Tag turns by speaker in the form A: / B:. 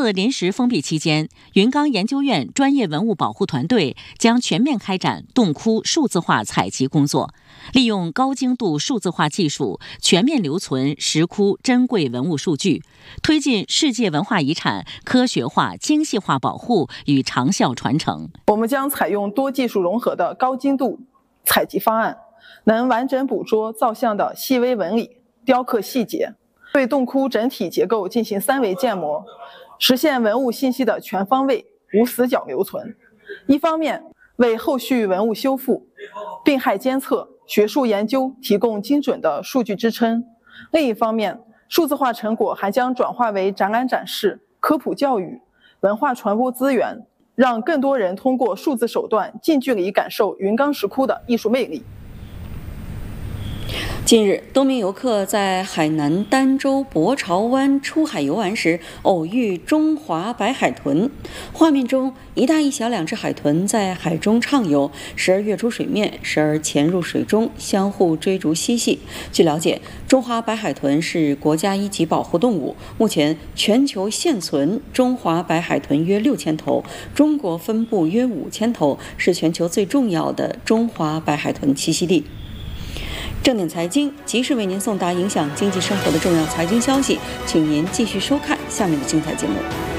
A: 次临时封闭期间，云冈研究院专业文物保护团队将全面开展洞窟数字化采集工作，利用高精度数字化技术，全面留存石窟珍贵文物数据，推进世界文化遗产科学化、精细化保护与长效传承。
B: 我们将采用多技术融合的高精度采集方案，能完整捕捉造像的细微纹理、雕刻细节，对洞窟整体结构进行3维建模，实现文物信息的全方位、无死角留存。一方面为后续文物修复、病害监测、学术研究提供精准的数据支撑；另一方面，数字化成果还将转化为展览展示、科普教育、文化传播资源，让更多人通过数字手段近距离感受云冈石窟的艺术魅力。
C: 近日，多名游客在海南儋州博潮湾出海游玩时，偶遇中华白海豚。画面中，一大一小2只海豚在海中畅游，时而跃出水面，时而潜入水中，相互追逐嬉戏。据了解，中华白海豚是国家1级保护动物，目前全球现存中华白海豚约6000头，中国分布约5000头，是全球最重要的中华白海豚栖息地。正点财经及时为您送达影响经济生活的重要财经消息，请您继续收看下面的精彩节目。